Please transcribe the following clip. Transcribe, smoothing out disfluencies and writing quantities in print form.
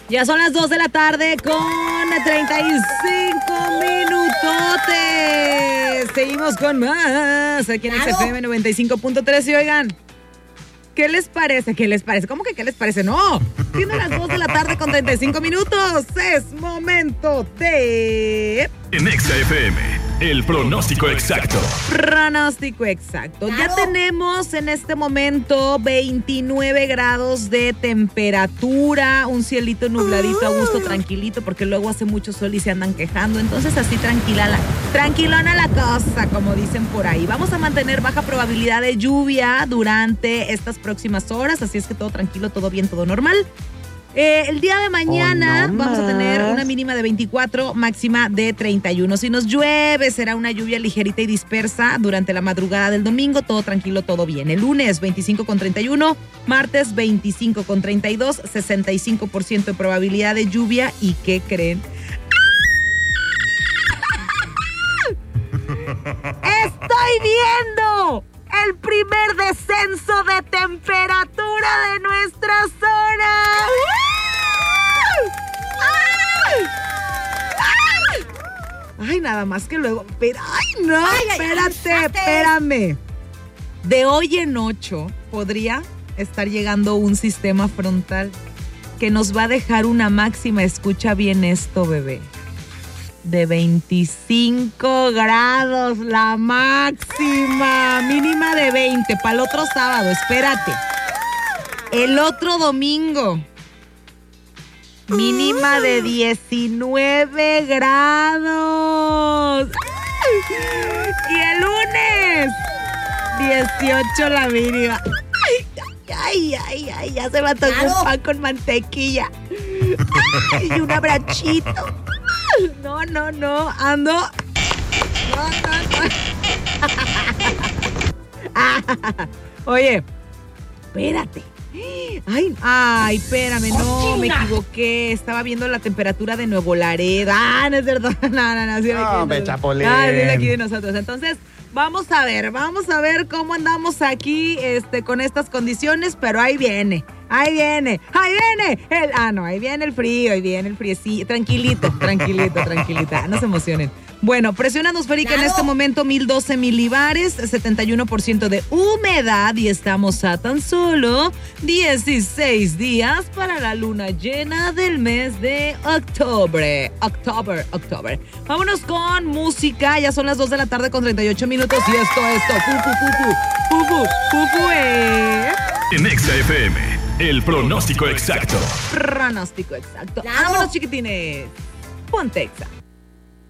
Ya son las 2 de la tarde con 35 minutotes. Seguimos con más aquí en XFM 95.3 y oigan, ¿qué les parece? ¿Qué les parece? ¿Cómo que qué les parece? No, siendo las 2 de la tarde con 35 minutos, es momento de... En XFM, el pronóstico exacto. Pronóstico exacto. Ya tenemos en este momento 29 grados de temperatura, un cielito nubladito a gusto, tranquilito, porque luego hace mucho sol y se andan quejando. Entonces así tranquilona la cosa, como dicen por ahí. Vamos a mantener baja probabilidad de lluvia durante estas próximas horas, así es que todo tranquilo, todo bien, todo normal. El día de mañana vamos a tener una mínima de 24, máxima de 31. Si nos llueve, será una lluvia ligerita y dispersa durante la madrugada del domingo. Todo tranquilo, todo bien. El lunes 25 con 31, martes 25 con 32, 65% de probabilidad de lluvia. ¿Y qué creen? ¡Estoy viendo el primer descenso de temperatura de nuestra zona! Ay, nada más que luego. Pero, espérame. De hoy en 8 podría estar llegando un sistema frontal que nos va a dejar una máxima, escucha bien esto, bebé, de 25 grados, la máxima, mínima de 20, para el otro sábado, espérate. El otro domingo, mínima de 19 grados. Y el lunes, 18 la mínima. Ay, ya se me antojó un pan con mantequilla. Ay, y un abrachito. No, ando. No. Oye, espérate. Ay, espérame, no, me equivoqué. Estaba viendo la temperatura de Nuevo Laredo. No es verdad. No, sí, me chapolín. Sí, aquí de nosotros. Entonces, vamos a ver cómo andamos aquí con estas condiciones, pero ahí viene el frío, sí, tranquilita, no se emocionen. Bueno, presión atmosférica en este momento 1012 milibares, 71% de humedad y estamos a tan solo 16 días para la luna llena del mes de octubre. Vámonos con música, ya son las 2 de la tarde con 38 minutos y esto, En XFM, el pronóstico exacto. Vámonos, chiquitines. Ponte Exa.